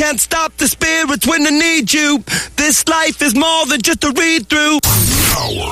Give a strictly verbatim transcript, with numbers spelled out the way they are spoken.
can't stop the spirits when I need you. This life is more than just a read-through. Power